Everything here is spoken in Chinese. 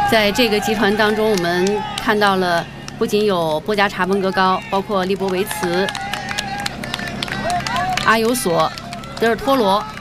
在这个集团当中，我们看到了不仅有波加查温格高，包括利波维茨、阿尤索、德尔托罗。